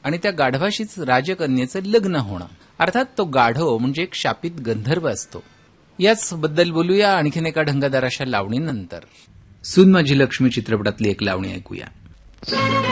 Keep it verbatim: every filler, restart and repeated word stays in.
आणि त्या गाढवाशीच राजकन्येचं लग्न होणं. अर्थात तो गाढव म्हणजे एक शापित गंधर्व असतो. याच बद्दल बोलूया आणखीन एका ढंगदार अशा लावणीनंतर. सून माझी लक्ष्मी चित्रपटातली एक लावणी ऐकूया.